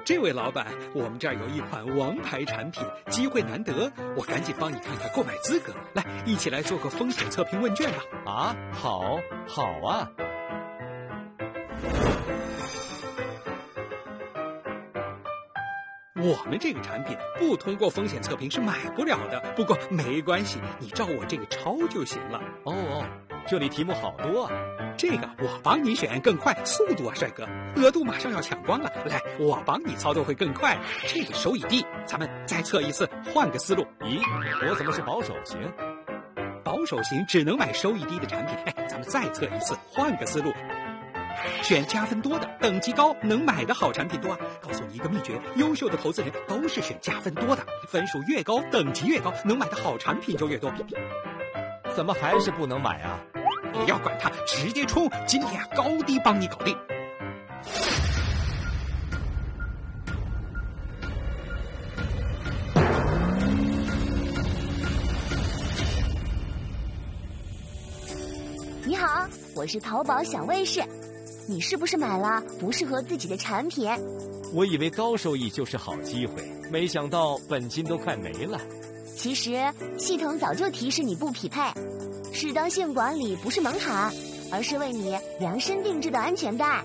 这位老板，我们这儿有一款王牌产品，机会难得，我赶紧帮你看看购买资格。来，一起来做个风险测评问卷吧。 啊，好啊。 我们这个产品不通过风险测评是买不了的，不过没关系，你照我这个抄就行了。 哦，这里题目好多啊。 这个我帮你选更快，速度啊，帅哥，额度马上要抢光了。来，我帮你操作会更快。这个收益低，咱们再测一次，换个思路。 咦，我怎么是保守型？ 保守型只能买收益低的产品。咱们再测一次，换个思路。选加分多的，等级高，能买的好产品多啊！告诉你一个秘诀，优秀的投资人都是选加分多的，分数越高，等级越高，能买的好产品就越多。 怎么还是不能买啊？ 不要管它，直接冲！今天高低帮你搞定。 你好，我是淘宝小卫士。你是不是买了不适合自己的产品？ 我以为高收益就是好机会，没想到本金都快没了。 其实系统早就提示你不匹配，适当性管理不是门槛，而是为你量身定制的安全带。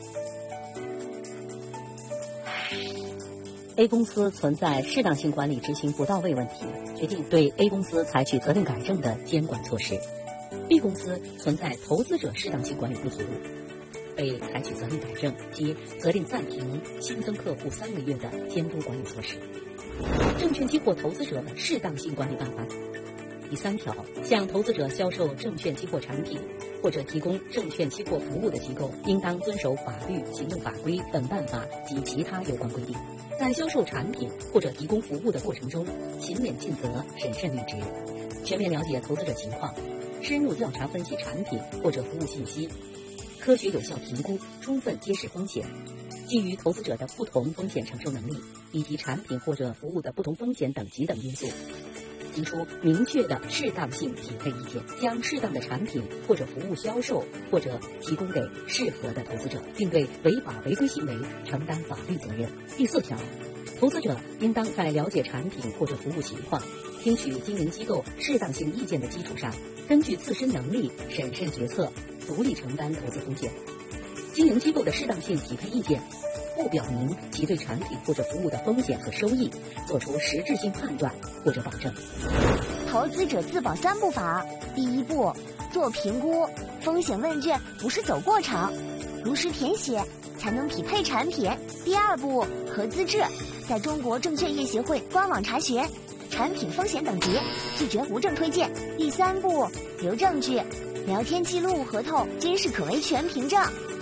A 公司存在适当性管理执行不到位问题，决定对 A 公司采取责令改正的监管措施。B 公司存在投资者适当性管理不足，被采取责令改正及责令暂停新增客户3个月的监督管理措施。证券期货投资者适当性管理办法第3条，向投资者销售证券期货产品或者提供证券期货服务的机构，应当遵守法律、行政法规、本办法及其他有关规定，在销售产品或者提供服务的过程中，勤勉尽责、审慎履职，全面了解投资者情况，深入调查分析产品或者服务信息，科学有效评估，充分揭示风险，基于投资者的不同风险承受能力以及产品或者服务的不同风险等级等因素，提出明确的适当性匹配意见，将适当的产品或者服务销售或者提供给适合的投资者，并对违法违规行为承担法律责任。第4条，投资者应当在了解产品或者服务情况，听取经营机构适当性意见的基础上，根据自身能力审慎决策，独立承担投资风险。经营机构的适当性匹配意见不表明其对产品或者服务的风险和收益做出实质性判断或者保证。 投资者自保3步法：第1步，做评估，风险问卷不是走过场，如实填写才能匹配产品。第2步，核资质，在中国证券业协会官网查询产品风险等级，拒绝无证推荐。第3步，留证据，聊天记录、合同皆是可维权凭证。